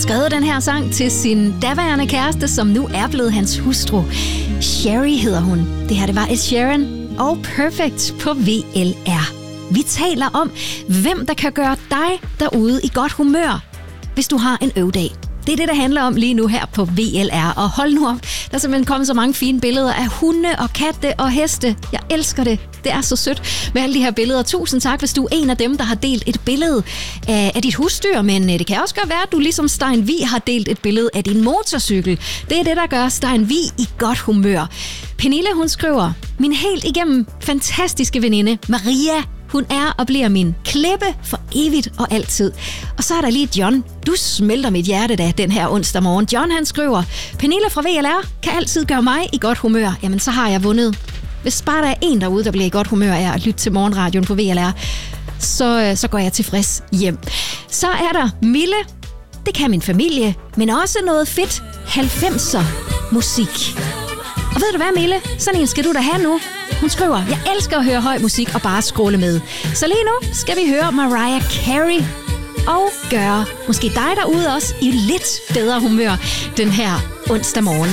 skrevet den her sang til sin daværende kæreste, som nu er blevet hans hustru. Sherry hedder hun. Det her, det var Ed Sheeran og Perfect på VLR. Vi taler om, hvem der kan gøre dig derude i godt humør, hvis du har en øvdag. Det er det, der handler om lige nu her på VLR. Og hold nu op, der er simpelthen kommet så mange fine billeder af hunde og katte og heste. Jeg elsker det. Det er så sødt med alle de her billeder. Tusind tak, hvis du er en af dem, der har delt et billede af dit husdyr. Men det kan også godt være, at du ligesom Stein Vig har delt et billede af din motorcykel. Det er det, der gør Stein Vig i godt humør. Pernille, hun skriver, min helt igennem fantastiske veninde Maria, hun er og bliver min klippe for evigt og altid. Og så er der lige John. Du smelter mit hjerte da den her onsdag morgen. John, han skriver, Pernille fra VLR kan altid gøre mig i godt humør. Jamen, så har jeg vundet. Hvis bare der er en derude, der bliver i godt humør af at lytte til morgenradioen på VLR, så går jeg tilfreds hjem. Så er der Mille. Det kan min familie, men også noget fedt 90'er musik. Og ved du hvad, Mille? Sådan en skal du da have nu. Hun skriver, jeg elsker at høre høj musik og bare scrolle med. Så lige nu skal vi høre Mariah Carey og gøre måske dig derude også i lidt bedre humør den her onsdag morgen.